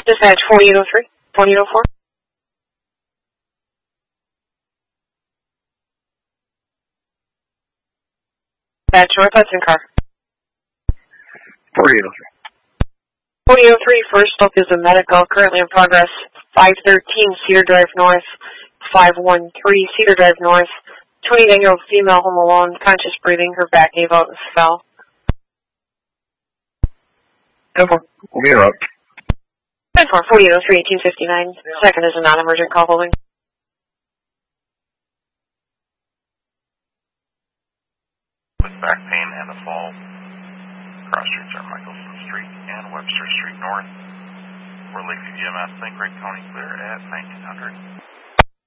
Dispatch 4803, 4804. Dispatch North Hudson car. 4803. 4803, first up is a medical, currently in progress. 513 Cedar Drive North, 513 Cedar Drive North. 29-year-old female home alone, conscious breathing, her back gave out and fell. 10-4, we'll be interrupt. 10-4, 4803, 1859. Second is a non-emergent call holding. With back pain and a fall. Cross streets are Michelson Street and Webster Street North. For Lakeview EMS, St. Greg County clear at 1900.